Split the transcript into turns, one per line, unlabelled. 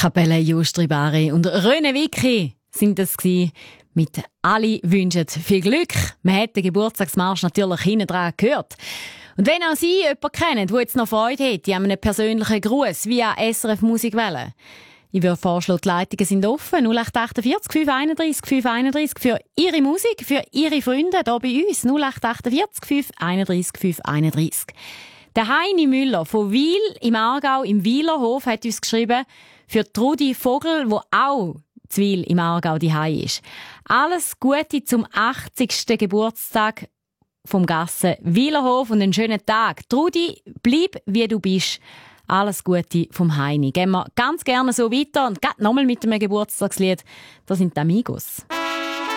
Kapelle Justribari und Röne Vicky sind das gewesen. Mit «Alle wünschen viel Glück». Man hat den Geburtstagsmarsch natürlich hinten dran gehört. Und wenn auch Sie jemanden kennen, der jetzt noch Freude hätte an einem persönlichen Gruß via SRF Musikwelle, ich würde vorschlagen, die Leitungen sind offen. 0848 531 531 für Ihre Musik, für Ihre Freunde hier bei uns. 0848 531 531. Der Heini Müller von Wil im Aargau im Wilerhof hat uns geschrieben, für Trudi Vogel, wo auch zu Wil im Aargau daheim ist. Alles Gute zum 80. Geburtstag vom Gassen Wilerhof und einen schönen Tag. Trudi, bleib wie du bist. Alles Gute vom Heini. Gehen wir ganz gerne so weiter und gerade nochmal mit einem Geburtstagslied. Das sind die Amigos.